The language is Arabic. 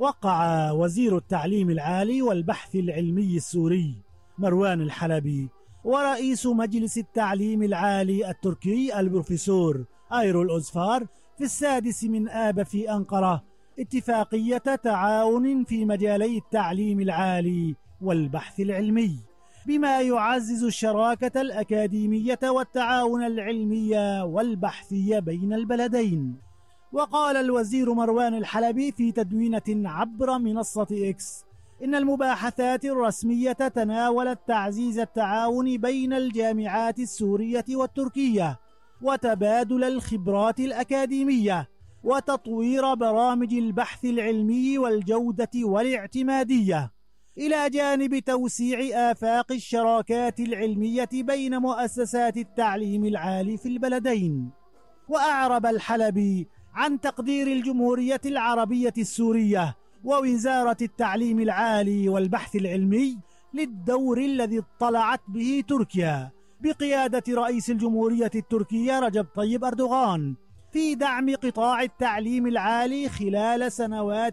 وقع وزير التعليم العالي والبحث العلمي السوري مروان الحلبي ورئيس مجلس التعليم العالي التركي البروفيسور أيرول أوزفار في 6 من آب في أنقرة اتفاقية تعاون في مجالي التعليم العالي والبحث العلمي، بما يعزز الشراكة الأكاديمية والتعاون العلمي والبحثي بين البلدين. وقال الوزير مروان الحلبي في تدوينة عبر منصة إكس إن المباحثات الرسمية تناولت تعزيز التعاون بين الجامعات السورية والتركية وتبادل الخبرات الأكاديمية وتطوير برامج البحث العلمي والجودة والاعتمادية، إلى جانب توسيع آفاق الشراكات العلمية بين مؤسسات التعليم العالي في البلدين. وأعرب الحلبي عن تقدير الجمهورية العربية السورية ووزارة التعليم العالي والبحث العلمي للدور الذي اطلعت به تركيا بقيادة رئيس الجمهورية التركية رجب طيب أردوغان في دعم قطاع التعليم العالي خلال سنوات